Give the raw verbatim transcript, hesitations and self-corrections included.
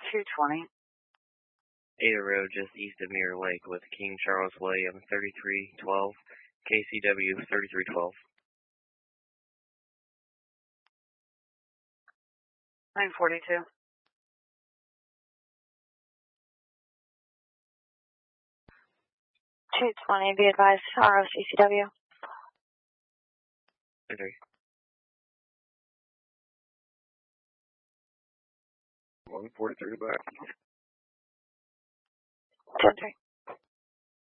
two twenty. Ada Road, just east of Mirror Lake with King Charles William, thirty-three twelve, K C W thirty-three twelve. nine forty-two. two twenty, be advised, R O C C W. Okay. one forty-three back. ten three.